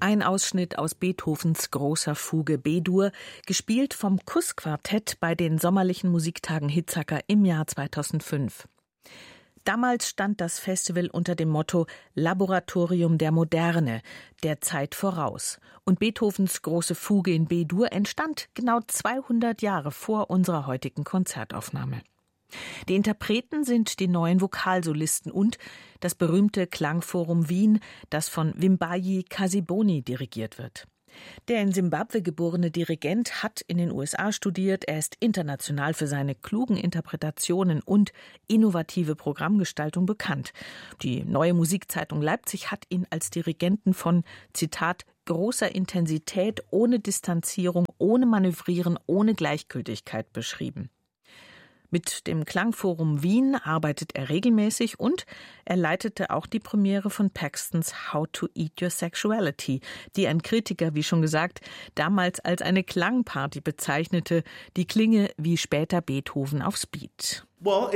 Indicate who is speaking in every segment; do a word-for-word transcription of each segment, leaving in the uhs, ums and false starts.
Speaker 1: Ein Ausschnitt aus Beethovens großer Fuge B-Dur, gespielt vom Kuss-Quartett bei den sommerlichen Musiktagen Hitzacker im Jahr zweitausendfünf. Damals stand das Festival unter dem Motto Laboratorium der Moderne, der Zeit voraus. Und Beethovens große Fuge in B-Dur entstand genau zweihundert Jahre vor unserer heutigen Konzertaufnahme. Die Interpreten sind die neuen Vokalsolisten und das berühmte Klangforum Wien, das von Wimbayi Kasiboni dirigiert wird. Der in Simbabwe geborene Dirigent hat in den U S A studiert. Er ist international für seine klugen Interpretationen und innovative Programmgestaltung bekannt. Die Neue Musikzeitung Leipzig hat ihn als Dirigenten von, Zitat, großer Intensität, ohne Distanzierung, ohne Manövrieren, ohne Gleichgültigkeit beschrieben. Mit dem Klangforum Wien arbeitet er regelmäßig und er leitete auch die Premiere von Paxtons How to Eat Your Sexuality, die ein Kritiker, wie schon gesagt, damals als eine Klangparty bezeichnete, die klinge wie später Beethoven auf Speed.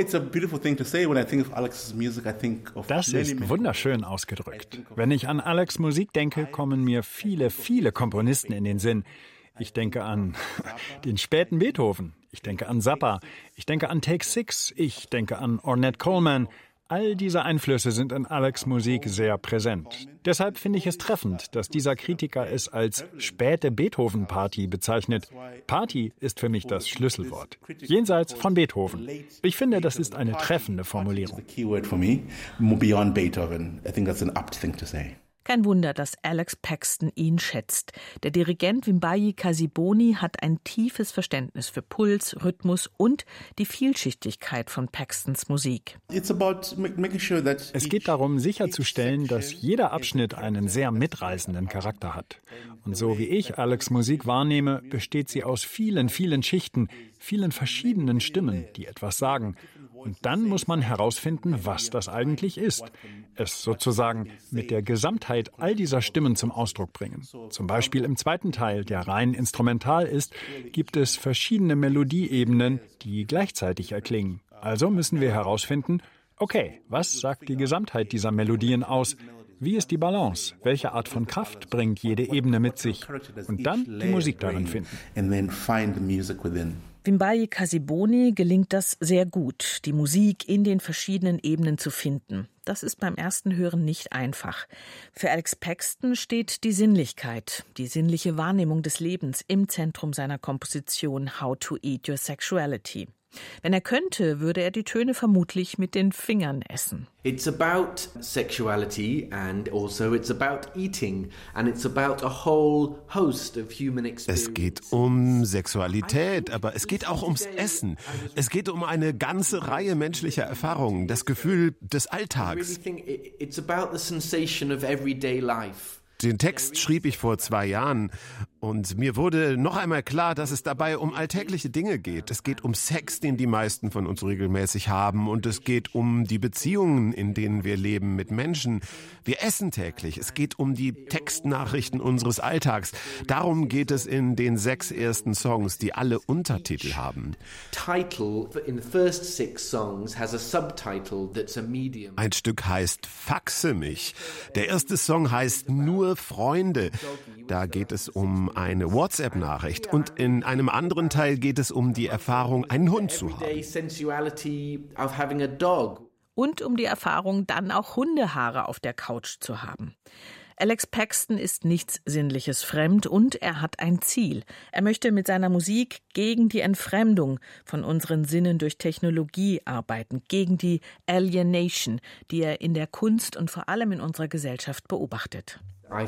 Speaker 2: Das ist wunderschön ausgedrückt. Wenn ich an Alex' Musik denke, kommen mir viele, viele Komponisten in den Sinn. Ich denke an den späten Beethoven, ich denke an Zappa, ich denke an Take Six, ich denke an Ornette Coleman. All diese Einflüsse sind in Alex' Musik sehr präsent. Deshalb finde ich es treffend, dass dieser Kritiker es als späte Beethoven-Party bezeichnet. Party ist für mich das Schlüsselwort. Jenseits von Beethoven. Ich finde, das ist eine treffende Formulierung.
Speaker 1: Kein Wunder, dass Alex Paxton ihn schätzt. Der Dirigent Wimbayi Kasiboni hat ein tiefes Verständnis für Puls, Rhythmus und die Vielschichtigkeit von Paxtons Musik.
Speaker 2: Es geht darum, sicherzustellen, dass jeder Abschnitt einen sehr mitreißenden Charakter hat. Und so wie ich Alex' Musik wahrnehme, besteht sie aus vielen, vielen Schichten, vielen verschiedenen Stimmen, die etwas sagen. Und dann muss man herausfinden, was das eigentlich ist. Es sozusagen mit der Gesamtheit all dieser Stimmen zum Ausdruck bringen. Zum Beispiel im zweiten Teil, der rein instrumental ist, gibt es verschiedene Melodieebenen, die gleichzeitig erklingen. Also müssen wir herausfinden, okay, was sagt die Gesamtheit dieser Melodien aus? Wie ist die Balance? Welche Art von Kraft bringt jede Ebene mit sich? Und dann die Musik darin finden.
Speaker 1: Wimbayi Kasiboni gelingt das sehr gut, die Musik in den verschiedenen Ebenen zu finden. Das ist beim ersten Hören nicht einfach. Für Alex Paxton steht die Sinnlichkeit, die sinnliche Wahrnehmung des Lebens im Zentrum seiner Komposition How to Eat Your Sexuality. Wenn er könnte, würde er die Töne vermutlich mit den Fingern essen.
Speaker 3: It's about sexuality and also it's about eating and it's about a whole host of human experiences.
Speaker 4: Es geht um Sexualität, aber es geht auch ums Essen. Es geht um eine ganze Reihe menschlicher Erfahrungen, das Gefühl des Alltags.
Speaker 3: It's about the sensation of everyday life.
Speaker 4: Den Text schrieb ich vor zwei Jahren und mir wurde noch einmal klar, dass es dabei um alltägliche Dinge geht. Es geht um Sex, den die meisten von uns regelmäßig haben, und es geht um die Beziehungen, in denen wir leben mit Menschen. Wir essen täglich. Es geht um die Textnachrichten unseres Alltags. Darum geht es in den sechs ersten Songs, die alle Untertitel haben. Ein Stück heißt Faxe mich. Der erste Song heißt Nur Freunde. Da geht es um eine WhatsApp-Nachricht und in einem anderen Teil geht es um die Erfahrung, einen Hund zu haben.
Speaker 1: Und um die Erfahrung, dann auch Hundehaare auf der Couch zu haben. Alex Paxton ist nichts Sinnliches fremd und er hat ein Ziel. Er möchte mit seiner Musik gegen die Entfremdung von unseren Sinnen durch Technologie arbeiten, gegen die Alienation, die er in der Kunst und vor allem in unserer Gesellschaft beobachtet.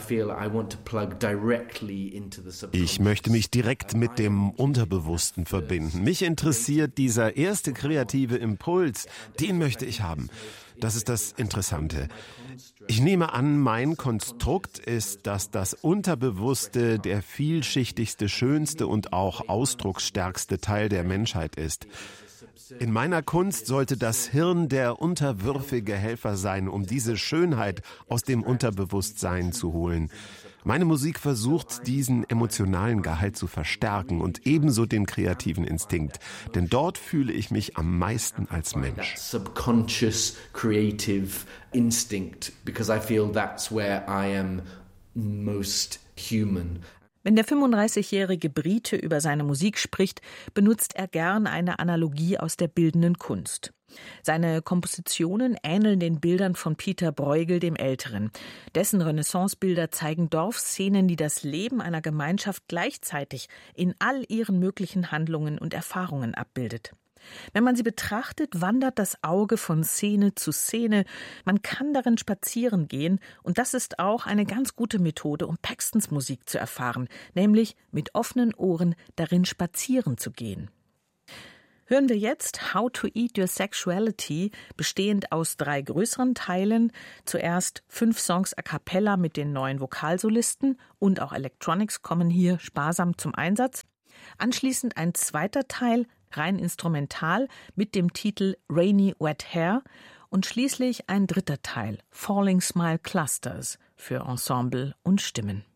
Speaker 4: Ich möchte mich direkt mit dem Unterbewussten verbinden. Mich interessiert dieser erste kreative Impuls, den möchte ich haben. Das ist das Interessante. Ich nehme an, mein Konstrukt ist, dass das Unterbewusste der vielschichtigste, schönste und auch ausdrucksstärkste Teil der Menschheit ist. In meiner Kunst sollte das Hirn der unterwürfige Helfer sein, um diese Schönheit aus dem Unterbewusstsein zu holen. Meine Musik versucht, diesen emotionalen Gehalt zu verstärken und ebenso den kreativen Instinkt. Denn dort fühle ich mich am meisten als Mensch.
Speaker 3: Subconscious creative instinct, because I feel that's where I am most human.
Speaker 1: Wenn der fünfunddreißigjährige Brite über seine Musik spricht, benutzt er gern eine Analogie aus der bildenden Kunst. Seine Kompositionen ähneln den Bildern von Peter Bruegel dem Älteren. Dessen Renaissancebilder zeigen Dorfszenen, die das Leben einer Gemeinschaft gleichzeitig in all ihren möglichen Handlungen und Erfahrungen abbildet. Wenn man sie betrachtet, wandert das Auge von Szene zu Szene. Man kann darin spazieren gehen und das ist auch eine ganz gute Methode, um Paxtons Musik zu erfahren, nämlich mit offenen Ohren darin spazieren zu gehen. Hören wir jetzt How to Eat Your Sexuality, bestehend aus drei größeren Teilen. Zuerst fünf Songs a cappella mit den neuen Vokalsolisten und auch Electronics kommen hier sparsam zum Einsatz. Anschließend ein zweiter Teil, rein instrumental, mit dem Titel Rainy Wet Hair und schließlich ein dritter Teil, Falling Smile Clusters, für Ensemble und Stimmen.